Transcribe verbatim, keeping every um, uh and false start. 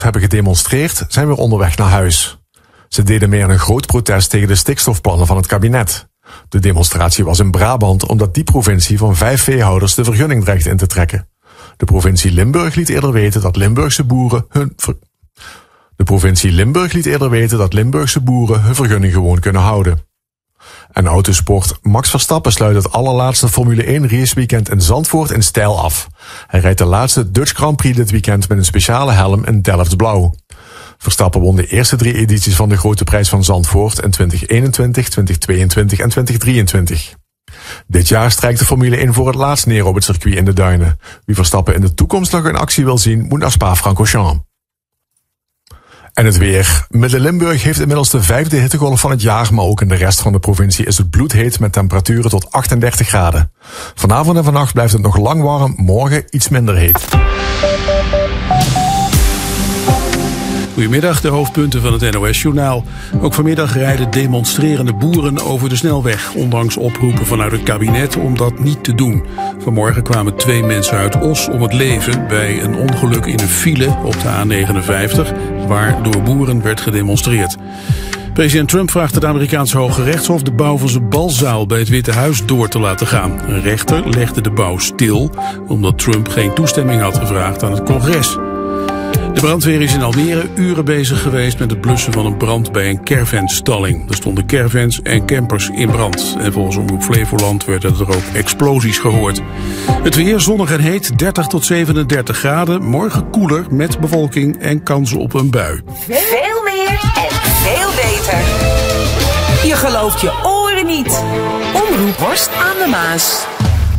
hebben gedemonstreerd, zijn weer onderweg naar huis. Ze deden mee aan een groot protest tegen de stikstofplannen van het kabinet. De demonstratie was in Brabant omdat die provincie van vijf veehouders de vergunning dreigt in te trekken. De provincie Limburg liet eerder weten dat Limburgse boeren hun ver... De provincie Limburg liet eerder weten dat Limburgse boeren hun vergunning gewoon kunnen houden. En autosport. Max Verstappen sluit het allerlaatste Formule één raceweekend in Zandvoort in stijl af. Hij rijdt de laatste Dutch Grand Prix dit weekend met een speciale helm in Delfts blauw. Verstappen won de eerste drie edities van de Grote Prijs van Zandvoort in twintig eenentwintig, twintig tweeëntwintig en twintig drieëntwintig. Dit jaar strijkt de Formule één voor het laatst neer op het circuit in de Duinen. Wie Verstappen in de toekomst nog in actie wil zien, moet naar Spa-Francorchamps. En het weer. Midden-Limburg heeft inmiddels de vijfde hittegolf van het jaar, maar ook in de rest van de provincie is het bloedheet met temperaturen tot achtendertig graden. Vanavond en vannacht blijft het nog lang warm, morgen iets minder heet. Goedemiddag, de hoofdpunten van het N O S-journaal. Ook vanmiddag rijden demonstrerende boeren over de snelweg, ondanks oproepen vanuit het kabinet om dat niet te doen. Vanmorgen kwamen twee mensen uit Os om het leven bij een ongeluk in een file op de A negenenvijftig, waar door boeren werd gedemonstreerd. President Trump vraagt het Amerikaanse Hoge Rechtshof de bouw van zijn balzaal bij het Witte Huis door te laten gaan. Een rechter legde de bouw stil, omdat Trump geen toestemming had gevraagd aan het congres. De brandweer is in Almere uren bezig geweest met het blussen van een brand bij een caravanstalling. Er stonden caravans en campers in brand. En volgens Omroep Flevoland werden er ook explosies gehoord. Het weer zonnig en heet, dertig tot zevenendertig graden. Morgen koeler met bewolking en kansen op een bui. Veel meer en veel beter. Je gelooft je oren niet. Omroep Horst aan de Maas.